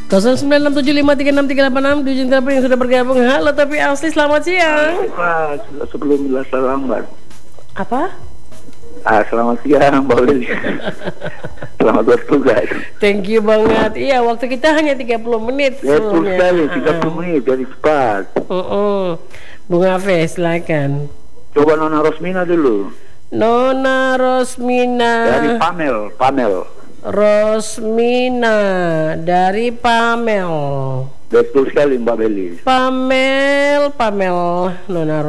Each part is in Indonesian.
0967536386 di ujung telepon yang sudah bergabung. Halo Topi Asli, selamat siang. Sebelum terlambat. Apa? Selamat siang, Mbak Lili. Selamat bertugas. Thank you banget. Iya, waktu kita hanya 30 menit. Betul sekali, 30 menit, jadi cepat. Bung Afe, silakan. Coba Nona Rosmina dulu. Nona Rosmina. Dari Pamel. Rosmina dari Pamel. Betul sekali, Mbak Beli. Pamel. Nona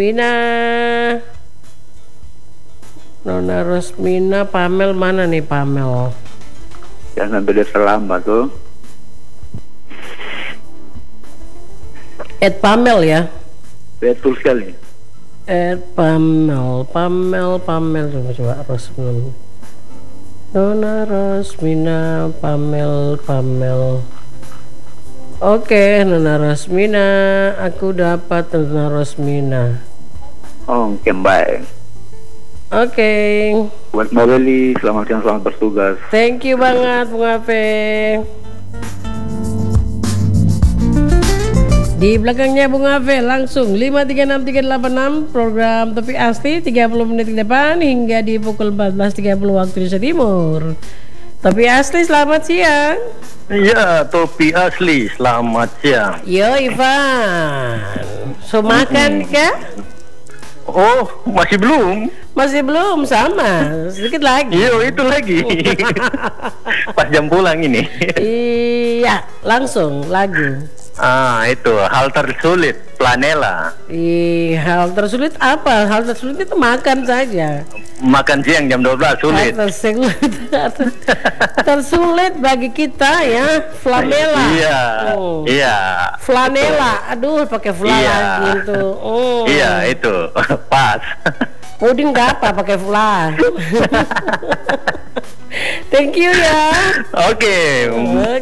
Rosmina, Pamel mana nih Pamel? Jangan beda terlambat tuh. Pamel ya? Betul sekali. Pamel. Coba Rosmina. Nona Rosmina, Pamel. Oke, Nona Rosmina, aku dapat Nona Rosmina. Oke, baik. Oke. Buat Mbak Beli, selamat siang, selamat bertugas. Thank you banget, Bung Ape. Di belakangnya Bung Afe langsung 536386 program Topi Asli 30 menit ke depan hingga di pukul 14.30 waktu Indonesia Timur. Topi Asli, selamat siang. Iya, Topi Asli, selamat siang. Yo Ivan, so makan kah? Oh, masih belum? Masih belum, sama, sedikit lagi. Iya, itu lagi. Pas jam pulang ini. Iya, langsung lagu. Itu hal tersulit Planella. Hal tersulit apa? Hal tersulit itu makan saja. Makan siang jam 12 sulit. Tersulit bagi kita ya, flanela. Iya. Flanela. Aduh, pakai fla lagi itu. Iya, itu. Pas. Puding nggak apa pakai fla. Thank you ya. Oke.